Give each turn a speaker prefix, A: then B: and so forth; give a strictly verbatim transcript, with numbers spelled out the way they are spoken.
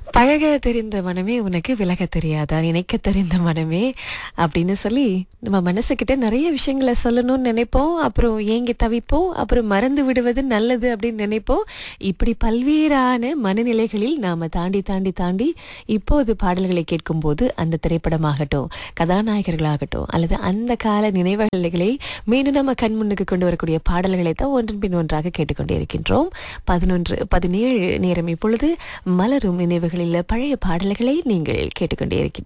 A: பழக தெரிந்த மனமே உனக்கு விலக தெரியாதா, நினைக்க தெரிந்த மனமே அப்படின்னு சொல்லி நம்ம மனசுக்கிட்ட நிறைய விஷயங்களை சொல்லணும்னு நினைப்போம். அப்புறம் ஏங்கி தவிப்போம். அப்புறம் மறந்து விடுவது நல்லது அப்படின்னு நினைப்போம். இப்படி பல்வேறான மனநிலைகளில் நாம தாண்டி தாண்டி தாண்டி இப்போது பாடல்களை கேட்கும்போது அந்த திரைப்படமாகட்டும், கதாநாயகர்களாகட்டும், அல்லது அந்த கால நினைவுகளை மீண்டும் நம்ம கண் முன்னுக்கு கொண்டு வரக்கூடிய பாடல்களை தான் ஒன்றன் பின் ஒன்றாக கேட்டுக்கொண்டே இருக்கின்றோம். பதினொன்று பதினேழு நேரம் இப்பொழுது மலரும் நினைவுகளில் பழைய பாடல்களை நீங்கள் கேட்டுக்கொண்டே இருக்கின்றீர்கள்.